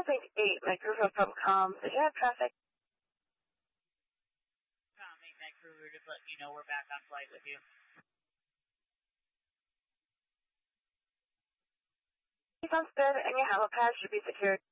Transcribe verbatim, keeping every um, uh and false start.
Traffic eight, my crew from com. Did you have traffic? Com eight, my crew, we're just letting you know we're back on flight with you. Sounds good, and your helipad should be secured.